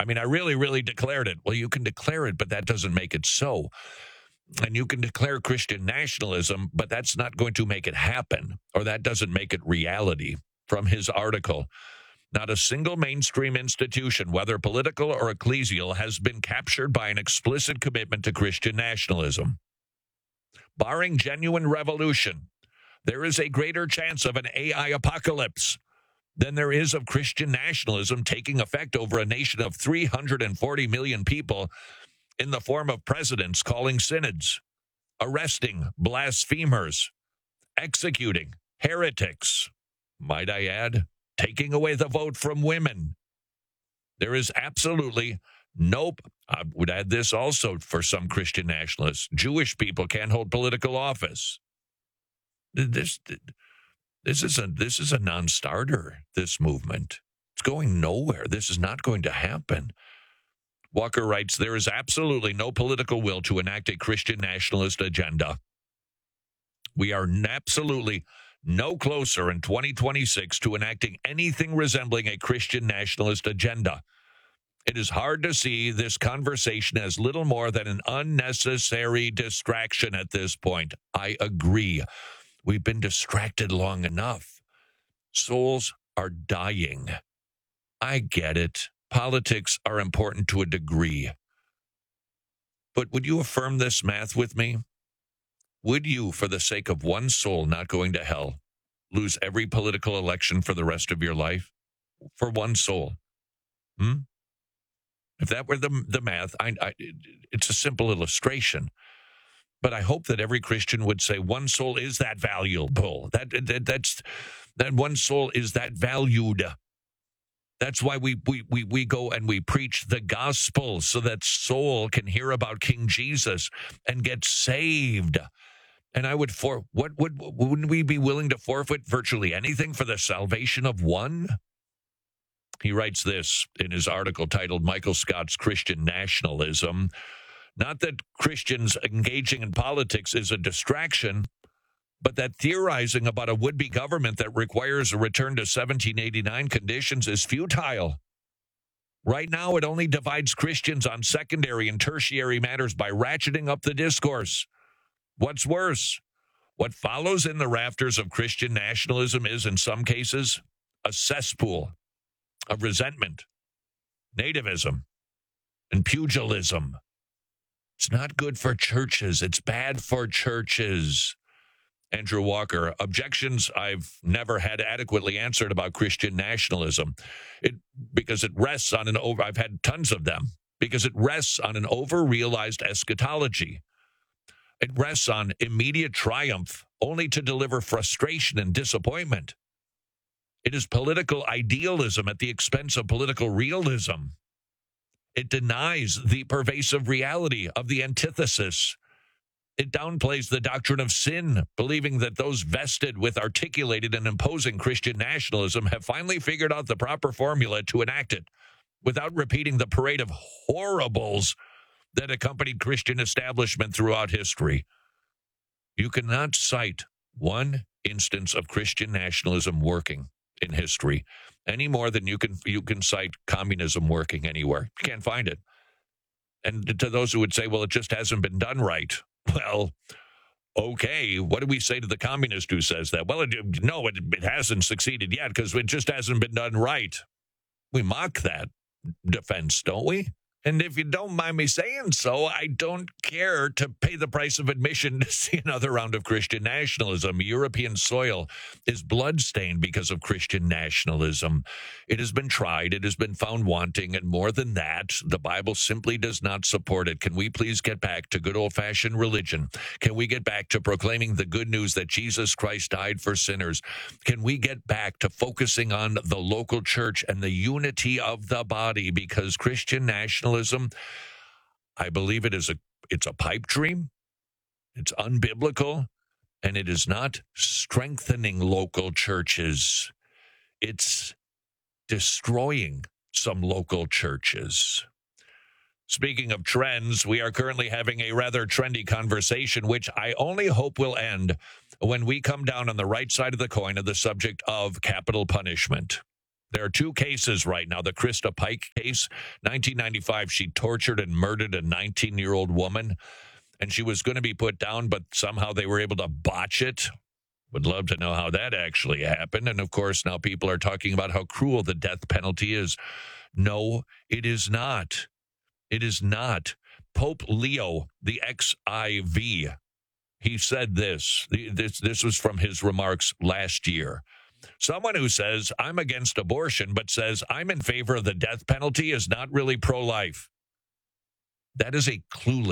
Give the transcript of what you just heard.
I mean, I really, really declared it. Well, you can declare it, but that doesn't make it so. And you can declare Christian nationalism, but that's not going to make it happen, or that doesn't make it reality. From his article, not a single mainstream institution, whether political or ecclesial, has been captured by an explicit commitment to Christian nationalism. Barring genuine revolution, there is a greater chance of an AI apocalypse than there is of Christian nationalism taking effect over a nation of 340 million people in the form of presidents calling synods, arresting blasphemers, executing heretics, might I add, taking away the vote from women. There is absolutely nope. I would add this also for some Christian nationalists. Jewish people can't hold political office. This is a non-starter, this movement. It's going nowhere. This is not going to happen. Walker writes, there is absolutely no political will to enact a Christian nationalist agenda. We are absolutely no closer in 2026 to enacting anything resembling a Christian nationalist agenda. It is hard to see this conversation as little more than an unnecessary distraction at this point. I agree. We've been distracted long enough. Souls are dying. I get it. Politics are important to a degree. But would you affirm this math with me? Would you, for the sake of one soul not going to hell, lose every political election for the rest of your life? For one soul? If that were the math, it's a simple illustration. But I hope that every Christian would say one soul is that valuable. That one soul is that valued. That's why we go and we preach the gospel so that soul can hear about King Jesus and get saved. And wouldn't we be willing to forfeit virtually anything for the salvation of one? He writes this in his article titled Michael Scott's Christian Nationalism. Not that Christians engaging in politics is a distraction, but that theorizing about a would-be government that requires a return to 1789 conditions is futile. Right now, it only divides Christians on secondary and tertiary matters by ratcheting up the discourse. What's worse, what follows in the rafters of Christian nationalism is, in some cases, a cesspool of resentment, nativism, and pugilism. It's not good for churches. It's bad for churches. Andrew Walker, objections I've never had adequately answered about Christian nationalism. Because it rests on I've had tons of them, because it rests on an over-realized eschatology. It rests on immediate triumph, only to deliver frustration and disappointment. It is political idealism at the expense of political realism. It denies the pervasive reality of the antithesis. It downplays the doctrine of sin, believing that those vested with articulated and imposing Christian nationalism have finally figured out the proper formula to enact it, without repeating the parade of horribles that accompanied Christian establishment throughout history. You cannot cite one instance of Christian nationalism working in history any more than you can cite communism working anywhere. You can't find it. And to those who would say, well, it just hasn't been done right. Well, okay, what do we say to the communist who says that? Well, it hasn't succeeded yet because it just hasn't been done right. We mock that defense, don't we? And if you don't mind me saying so, I don't care to pay the price of admission to see another round of Christian nationalism. European soil is bloodstained because of Christian nationalism. It has been tried. It has been found wanting. And more than that, the Bible simply does not support it. Can we please get back to good old-fashioned religion? Can we get back to proclaiming the good news that Jesus Christ died for sinners? Can we get back to focusing on the local church and the unity of the body? Because Christian nationalism, I believe it's a pipe dream. It's unbiblical, and it is not strengthening local churches. It's destroying some local churches. Speaking of trends, we are currently having a rather trendy conversation, which I only hope will end when we come down on the right side of the coin of the subject of capital punishment. There are two cases right now. The Krista Pike case, 1995, she tortured and murdered a 19-year-old woman, and she was going to be put down, but somehow they were able to botch it. Would love to know how that actually happened. And, of course, now people are talking about how cruel the death penalty is. No, it is not. It is not. Pope Leo, the XIV, he said this. This was from his remarks last year. Someone who says, I'm against abortion, but says, I'm in favor of the death penalty is not really pro-life. That is a clueless